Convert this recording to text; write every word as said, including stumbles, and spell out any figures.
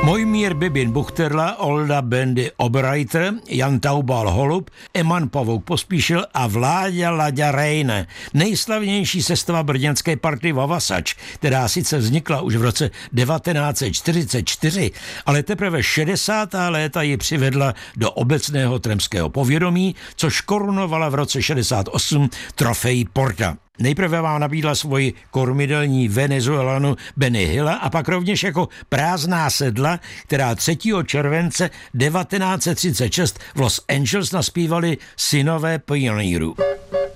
Mojmír Bibin Buchterla, Olda Bendy Oberreiter, Jan Taubal Holub, Eman Pavouk Pospíšil a Vláďa Laďa Rejne. Nejslavnější sestava brněnské party Vavasač, která sice vznikla už v roce devatenáct set čtyřicet čtyři, ale teprve šedesátá léta ji přivedla do obecného tremského povědomí, což korunovala v roce šedesát osm trofej Porta. Nejprve vám nabídla svoji kormidelní Venezuelanu Benny Hilla a pak rovněž jako Prázdná sedla, která třetího července devatenáct set třicet šest v Los Angeles naspívali synové pionýrů.